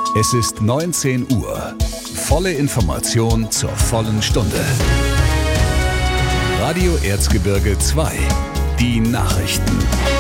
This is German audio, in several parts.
Es ist 19 Uhr. Volle Information zur vollen Stunde. Radio Erzgebirge 2. Die Nachrichten.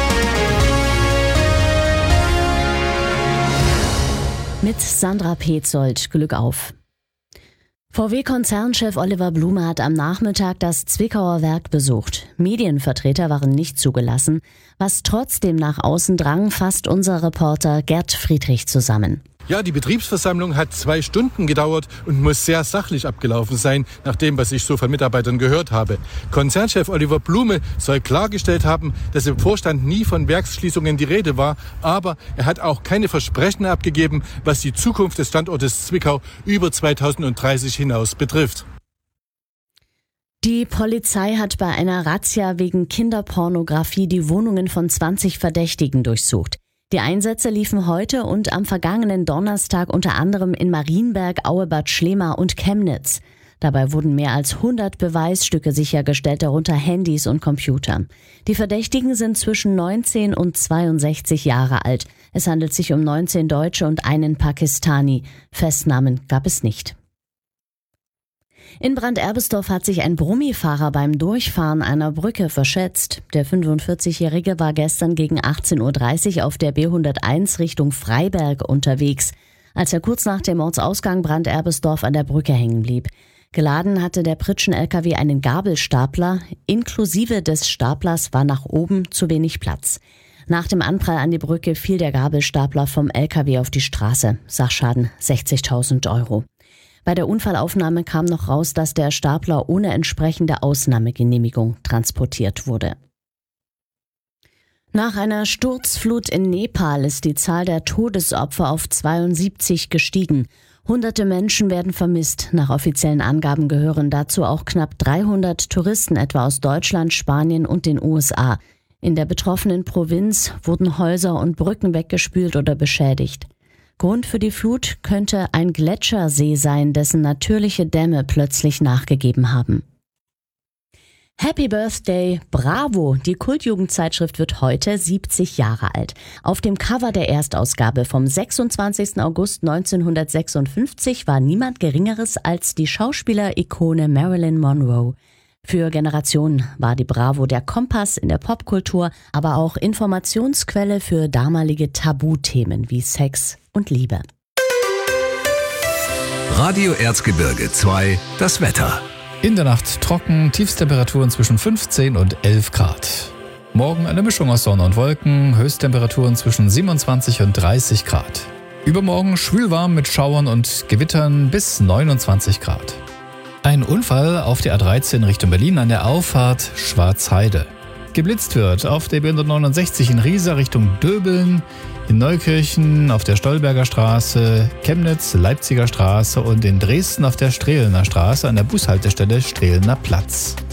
Mit Sandra Petzold. Glück auf. VW-Konzernchef Oliver Blume hat am Nachmittag das Zwickauer Werk besucht. Medienvertreter waren nicht zugelassen. Was trotzdem nach außen drang, fasst unser Reporter Gerd Friedrich zusammen. Ja, die Betriebsversammlung hat 2 Stunden gedauert und muss sehr sachlich abgelaufen sein, nach dem, was ich so von Mitarbeitern gehört habe. Konzernchef Oliver Blume soll klargestellt haben, dass im Vorstand nie von Werksschließungen die Rede war, aber er hat auch keine Versprechen abgegeben, was die Zukunft des Standortes Zwickau über 2030 hinaus betrifft. Die Polizei hat bei einer Razzia wegen Kinderpornografie die Wohnungen von 20 Verdächtigen durchsucht. Die Einsätze liefen heute und am vergangenen Donnerstag unter anderem in Marienberg, Auebad Schlema und Chemnitz. Dabei wurden mehr als 100 Beweisstücke sichergestellt, darunter Handys und Computer. Die Verdächtigen sind zwischen 19 und 62 Jahre alt. Es handelt sich um 19 Deutsche und einen Pakistani. Festnahmen gab es nicht. In Brand-Erbesdorf hat sich ein Brummifahrer beim Durchfahren einer Brücke verschätzt. Der 45-Jährige war gestern gegen 18.30 Uhr auf der B101 Richtung Freiberg unterwegs, als er kurz nach dem Ortsausgang Brand-Erbesdorf an der Brücke hängen blieb. Geladen hatte der Pritschen-LKW einen Gabelstapler. Inklusive des Staplers war nach oben zu wenig Platz. Nach dem Anprall an die Brücke fiel der Gabelstapler vom LKW auf die Straße. Sachschaden 60.000 €. Bei der Unfallaufnahme kam noch raus, dass der Stapler ohne entsprechende Ausnahmegenehmigung transportiert wurde. Nach einer Sturzflut in Nepal ist die Zahl der Todesopfer auf 72 gestiegen. Hunderte Menschen werden vermisst. Nach offiziellen Angaben gehören dazu auch knapp 300 Touristen, etwa aus Deutschland, Spanien und den USA. In der betroffenen Provinz wurden Häuser und Brücken weggespült oder beschädigt. Grund für die Flut könnte ein Gletschersee sein, dessen natürliche Dämme plötzlich nachgegeben haben. Happy Birthday, Bravo! Die Kultjugendzeitschrift wird heute 70 Jahre alt. Auf dem Cover der Erstausgabe vom 26. August 1956 war niemand Geringeres als die Schauspieler-Ikone Marilyn Monroe. Für Generationen war die Bravo der Kompass in der Popkultur, aber auch Informationsquelle für damalige Tabuthemen wie Sex und Liebe. Radio Erzgebirge 2, das Wetter. In der Nacht trocken, Tiefstemperaturen zwischen 15 und 11 Grad. Morgen eine Mischung aus Sonne und Wolken, Höchsttemperaturen zwischen 27 und 30 Grad. Übermorgen schwülwarm mit Schauern und Gewittern bis 29 Grad. Ein Unfall auf der A13 Richtung Berlin an der Auffahrt Schwarzheide. Geblitzt wird auf der B169 in Riesa Richtung Döbeln, in Neukirchen auf der Stolberger Straße, Chemnitz, Leipziger Straße und in Dresden auf der Strehlener Straße an der Bushaltestelle Strehlener Platz.